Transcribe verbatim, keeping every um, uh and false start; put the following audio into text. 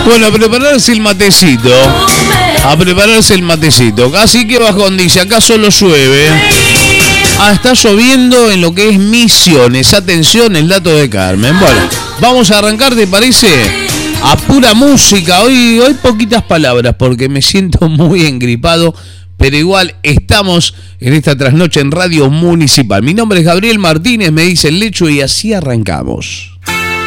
Bueno, a prepararse el matecito. A prepararse el matecito. Así que bajón dice, acá solo llueve. Ah, está lloviendo en lo que es Misiones. Atención, el dato de Carmen. Bueno, vamos a arrancar, ¿te parece? A pura música. Hoy, hoy poquitas palabras porque me siento muy engripado. Pero igual estamos en esta trasnoche en Radio Municipal. Mi nombre es Gabriel Martínez, me dice el Lecho y así arrancamos.